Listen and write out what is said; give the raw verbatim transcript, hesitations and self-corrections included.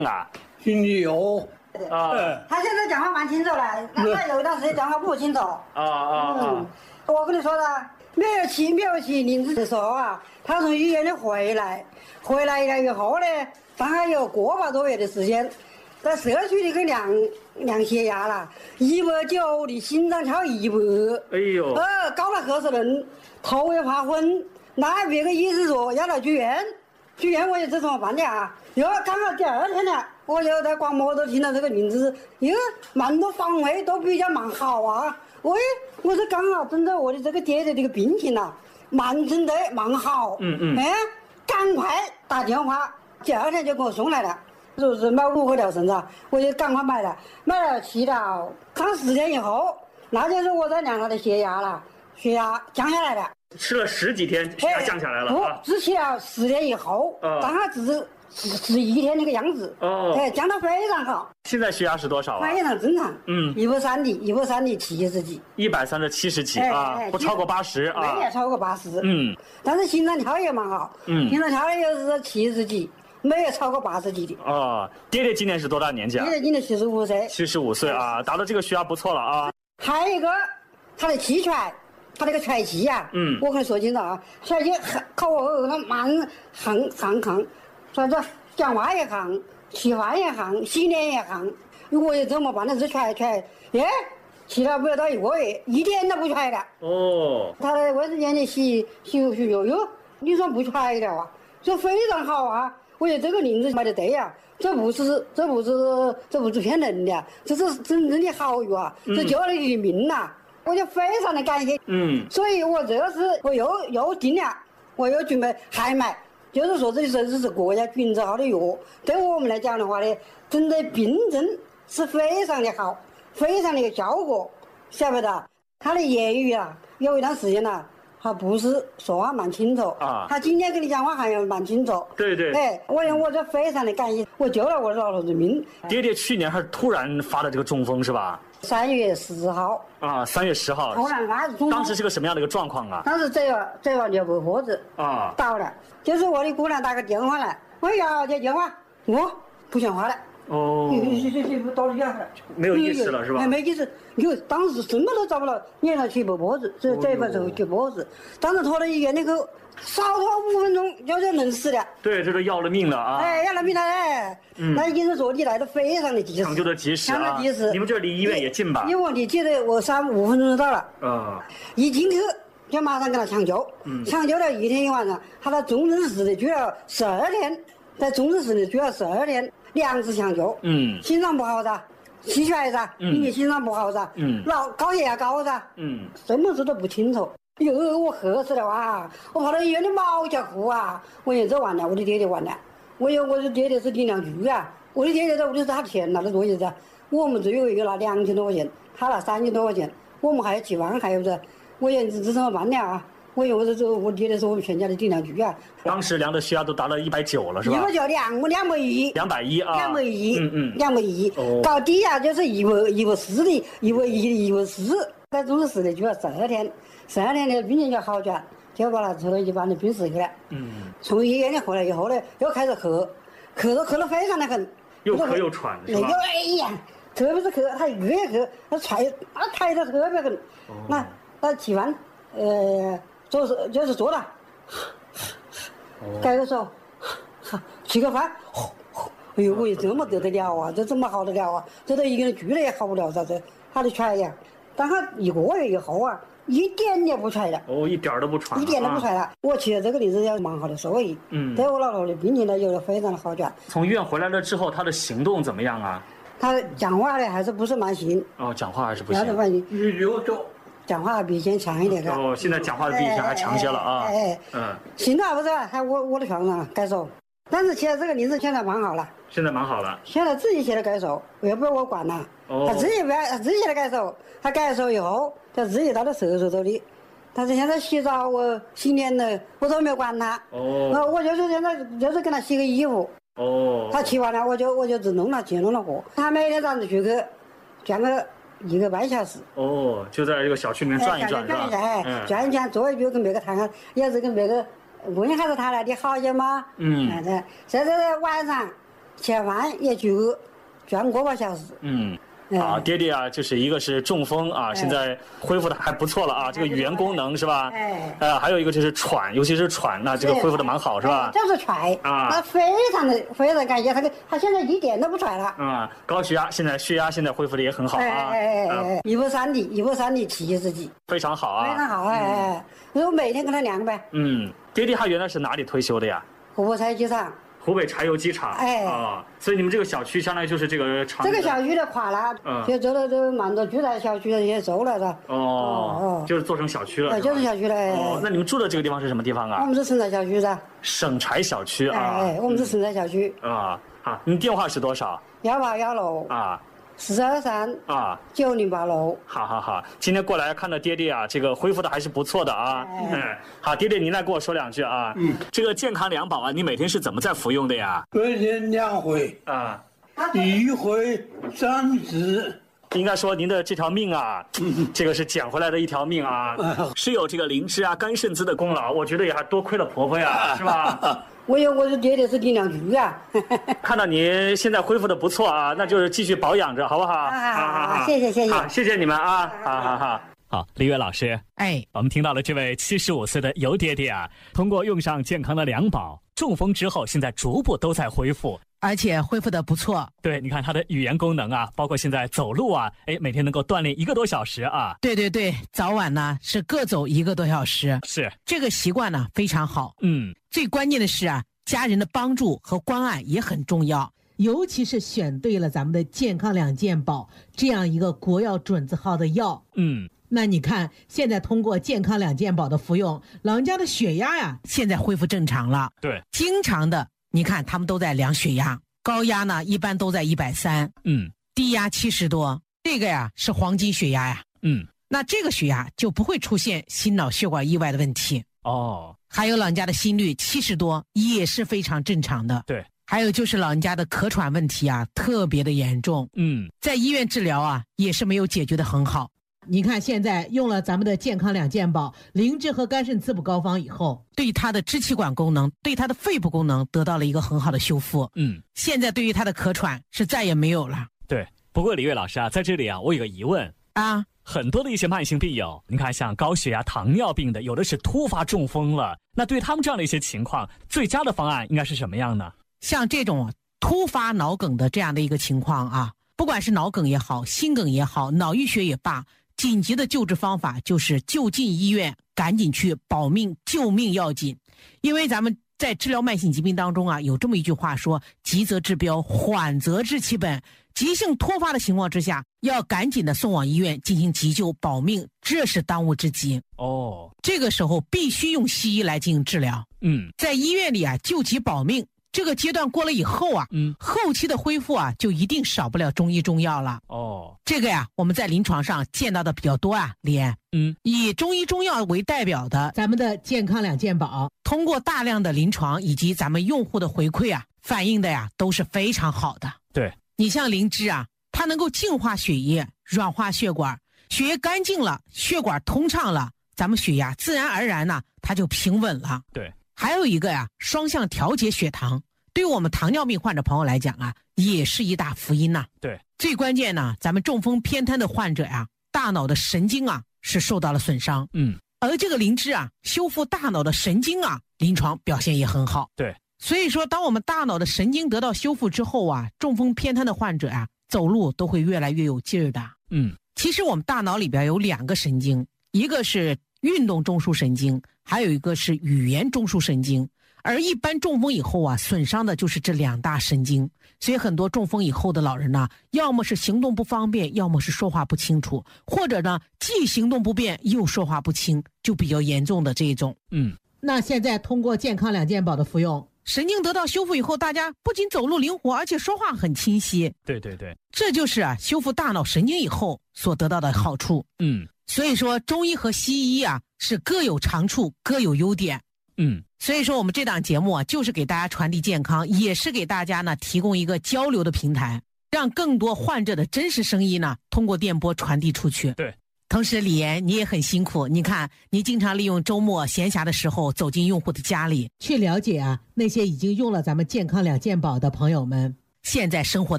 啊， 心里有啊他现在讲话蛮清楚了，那他有一段时间讲话不清楚。 啊啊嗯，我跟你说的，没有去没有去林子的时候啊，他从医院里回来，回来了以后呢，大概有个把多月的时间，在社区里去量量血压了，一百九的心脏跳一百， 哎呦， 呃，高了赫氏人，头也发昏，那别个医生说要来住院，住院我也这怎么办的啊？又刚好第二天了，我就在广播都听到这个名字，哟，蛮多方位都比较蛮好啊。喂，我说刚好针对我的这个爹爹这个病情呐、啊，蛮真的蛮好。 嗯嗯。 哎，赶快打电话，第二天就给我送来了。说是买五颗疗程子，我就赶快买了，买了去了，看十天以后，那就是我在量他的血压了，血压降下来了。 吃了十几天，血压降下来了不啊！ 只吃了十天以后，但他只是十十一天那个样子。 哦， 哎，降得非常好。 现在血压是多少啊？ 非常正常。 嗯， 一百三的，一百三的七十几， 一百三十七十几啊，不超过八十啊。 没有超过八十。 嗯， 但是心脏跳也蛮好。 嗯， 心脏跳的又是七十几，没有超过八十几的。 哦，爹爹今年是多大年纪啊？ 爹爹今年七十五岁。 七十五岁啊，达到这个血压不错了啊。 还有一个，他的气喘。他那个喘气呀、啊， 嗯， 我跟你说清楚啊，喘气很靠我那蛮很很扛，说这讲话也扛，吃饭也扛，洗脸也扛。我也怎么办呢？是喘喘，耶，吃了不到一个月，一点都不喘了。 哦， 他的卫生间里洗洗洗油油，你说不喘了啊？这非常好啊！我觉得这个名字买的对呀、啊，这不是这不是这不是骗人的，这是真正的好药啊，这救了你的命呐、啊！我就非常的感谢， 嗯， 所以我这次我又又订了，我又准备还买，就是说这是这是国家军字号的药，对我们来讲的话呢，针对病症是非常的好，非常的有效果，晓不得？他的言语啊，有一段时间了，他不是说话蛮清楚啊， 他今天跟你讲话还要蛮清楚， 对对， 哎，我我就非常的感谢，我救了我老头子命。 爹爹去年还是突然发的这个中风是吧？ 三月十号啊，三月十号， 突然发中风。 当时是个什么样的一个状况啊？ 当时这个这个牛背婆子啊倒了，就是我的姑娘打个电话来，我要接电话，我不讲话了。 哦， 你你你你倒了下来， 没有意识了是吧？ 没意识，你当时什么都找不到，撵了去背脖子，这这把手去脖子，当时拖到医院里头，少拖五分钟就就能死了。 对，这都要了命了啊！ 哎，要了命了哎！ 嗯， 那医生说你来的非常的及时， 抢救的及时啊！ 抢救及时。 你们这离医院也近吧？ 因为你记得我三五分钟就到了。 啊， 一进去就马上给他抢救， 嗯， 抢救了一天一晚上，他在重症室里住了十二天，在重症室里住了十二天。两次抢救， 嗯， 心脏不好噻，气喘噻， 嗯， 因为心脏不好噻， 嗯， 老高血压高噻， 嗯， 什么事都不清楚，哟，我吓死了啊！我跑到医院里毛叫哭啊！我也这完了，我的爹爹完了，我有我的爹爹是定量局啊，我的爹爹在屋里是他钱拿的多些噻，我们只有一个拿两千多块钱，他拿三千多块钱，我们还有七万，还有噻，我也这这怎么办呢啊？我以为这这我爹爹是我们全家的定量局啊。 当时量的血压都达到一百九了，是吧？ 一百九两两百一。 两百一啊。 两百一。 嗯嗯。 两百一。哦。到底下就是一百一百四的，一百一的，一百四，在重症室里住了十二天，十二天的病情就好转，就把他抽到一般的病室去了。 嗯。 从医院里回来以后呢，又开始咳，咳都咳得非常的很。 又咳又喘是吧？ 哎呀，特别是咳，他越咳，他喘，他抬得特别狠。哦。那那吃饭，呃。做是就是做了，改个手，吃个饭，哎呦，我也这么得得了啊？这怎么好得了啊？这都一个人住了也好不了噻，这他的喘呀，但他一个月以后啊，一点也不喘了。 哦，一点都不喘， 一点都不喘了。我吃了这个例子有蛮好的收益， 嗯， 对我老头的病情呢有了非常的好转。 从医院回来了之后，他的行动怎么样啊？ 他讲话呢还是不是蛮行？ 哦，讲话还是不行。 还是蛮行。 有就。 讲话比以前强一点的。 哦，现在讲话比以前还强些了啊。 哎哎嗯，行了不是？还我我的床上改手，但是现在这个林子现在蛮好了。 现在蛮好了。 现在自己写的改手，也不要我管了。哦。他自己不要，他自己写的改手，他改手以后，他自己到了厕所头里。但是现在洗澡我洗脸了，我都没有管他。哦。我就是现在就是给他洗个衣服。哦。他洗完了，我就我就只弄了去弄了活。他每天早上出去，转个。一个半小时哦，就在这个小区里面转一转， 转一转，哎，转一转，坐一坐跟别个谈谈，也是跟别个问一下子他来的好些吗？嗯，这这这晚上吃完也就转个把小时。 嗯。啊，爹爹啊，就是一个是中风啊，现在恢复的还不错了啊，这个语言功能是吧？哎，呃，还有一个就是喘，尤其是喘，那这个恢复的蛮好是吧？ 就是喘啊，他非常的非常感谢他，他现在一点都不喘了。 啊，高血压现在血压现在恢复的也很好啊， 哎哎哎，一百三的，一百三的七十几， 非常好啊， 非常好哎，我每天跟他量呗。 嗯，爹爹他原来是哪里退休的呀？ 湖北柴机场。 湖北柴油机厂，哎啊，所以你们这个小区相当于就是这个厂。 这个小区的垮了，嗯，就走了都蛮多住宅小区的也走了的。 哦哦，就是做成小区了。 就是小区了。 哦，那你们住的这个地方是什么地方啊？ 我们是省材小区的。 省柴小区啊。 哎，我们是省材小区。 啊，好，你电话是多少？ 幺八幺六啊。四二三啊，九零八六。 好好好，今天过来看到爹爹啊，这个恢复的还是不错的啊。嗯，好，爹爹您来跟我说两句啊。嗯，这个健康两宝啊，你每天是怎么在服用的呀？ 每天两回啊，一回三次。 应该说您的这条命啊，嗯、这个是捡回来的一条命啊，嗯、是有这个灵芝啊、甘肾滋的功劳，我觉得也还多亏了婆婆呀，是吧？ 我有我是爹爹是力量局啊。 看到你现在恢复的不错啊，那就是继续保养着，好不好？ 好好好，谢谢谢谢， 好谢谢你们啊，好好好。好，李月老师， 哎， 我们听到了这位七十五岁的尤爹爹啊，通过用上健康的两宝，中风之后现在逐步都在恢复。 而且恢复的不错， 对，你看他的语言功能啊，包括现在走路啊，哎，每天能够锻炼一个多小时啊。 对对对，早晚呢是各走一个多小时， 是这个习惯呢非常好。 嗯， 最关键的是啊，家人的帮助和关爱也很重要，尤其是选对了咱们的健康两件宝这样一个国药准字号的药。 嗯。 那你看，现在通过健康两件宝的服用，老人家的血压呀，现在恢复正常了。 对， 经常的，你看他们都在量血压，高压呢一般都在一百三， 嗯， 低压七十多，这个呀是黄金血压呀， 嗯， 那这个血压就不会出现心脑血管意外的问题。 哦， 还有老人家的心率七十多也是非常正常的。 对， 还有就是老人家的咳喘问题啊，特别的严重， 嗯， 在医院治疗啊也是没有解决的很好。你看现在用了咱们的健康两件宝灵芝和甘肾滋补膏方以后，对他的支气管功能，对他的肺部功能得到了一个很好的修复。 嗯， 现在对于他的咳喘是再也没有了。 对，不过李月老师啊，在这里啊，我有个疑问啊， 很多的一些慢性病友，你看像高血压、糖尿病的，有的是突发中风了，那对他们这样的一些情况，最佳的方案应该是什么样呢？ 像这种突发脑梗的这样的一个情况啊，不管是脑梗也好，心梗也好，脑溢血也罢，紧急的救治方法就是就近医院，赶紧去保命，救命要紧。因为咱们在治疗慢性疾病当中啊，有这么一句话说，急则治标，缓则治其本。急性突发的情况之下，要赶紧的送往医院进行急救保命，这是当务之急。 哦， 这个时候必须用西医来进行治疗。 嗯， 在医院里啊，救急保命这个阶段过了以后啊， 嗯， 后期的恢复啊，就一定少不了中医中药了。 哦， 这个呀，我们在临床上见到的比较多啊，李安。 嗯， 以中医中药为代表的咱们的健康两件宝，通过大量的临床以及咱们用户的回馈啊，反映的呀都是非常好的。 对， 你像灵芝啊，它能够净化血液，软化血管，血液干净了，血管通畅了，咱们血压自然而然呢，它就平稳了。 对。 还有一个呀，双向调节血糖，对于我们糖尿病患者朋友来讲啊，也是一大福音呐。 对， 最关键呢，咱们中风偏瘫的患者呀，大脑的神经啊是受到了损伤。 嗯， 而这个灵芝啊，修复大脑的神经啊，临床表现也很好。 对， 所以说，当我们大脑的神经得到修复之后啊，中风偏瘫的患者啊，走路都会越来越有劲儿的。 嗯， 其实我们大脑里边有两个神经，一个是运动中枢神经，还有一个是语言中枢神经。而一般中风以后啊，损伤的就是这两大神经，所以很多中风以后的老人呢，要么是行动不方便，要么是说话不清楚，或者呢既行动不便又说话不清，就比较严重的这一种。 嗯， 那现在通过健康两件宝的服用，神经得到修复以后，大家不仅走路灵活，而且说话很清晰。 对对对， 这就是啊修复大脑神经以后所得到的好处。 嗯， 所以说中医和西医啊是各有长处，各有优点。 嗯， 所以说我们这档节目啊，就是给大家传递健康，也是给大家呢提供一个交流的平台，让更多患者的真实声音呢通过电波传递出去。 对， 同时李岩你也很辛苦，你看你经常利用周末闲暇的时候走进用户的家里，去了解啊那些已经用了咱们健康两件宝的朋友们， 现在生活的